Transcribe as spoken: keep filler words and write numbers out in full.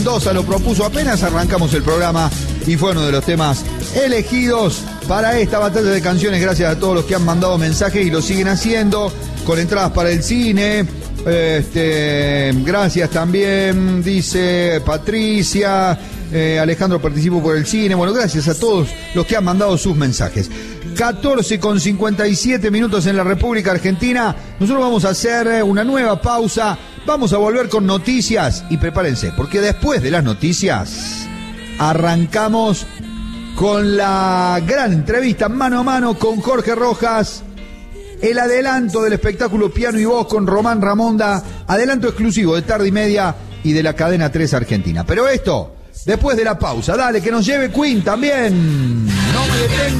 Mendoza lo propuso apenas arrancamos el programa y fue uno de los temas elegidos para esta batalla de canciones, gracias a todos los que han mandado mensajes y lo siguen haciendo, con entradas para el cine. Este, gracias también, dice Patricia. Eh, Alejandro participó por el cine. Bueno, gracias a todos los que han mandado sus mensajes. catorce con cincuenta y siete minutos en la República Argentina. Nosotros vamos a hacer una nueva pausa. Vamos a volver con noticias y prepárense, porque después de las noticias arrancamos con la gran entrevista mano a mano con Jorge Rojas, el adelanto del espectáculo Piano y Voz con Román Ramonda, adelanto exclusivo de Tarde y Media y de la Cadena tres Argentina. Pero esto, después de la pausa, dale, que nos lleve Queen también. No me detenga.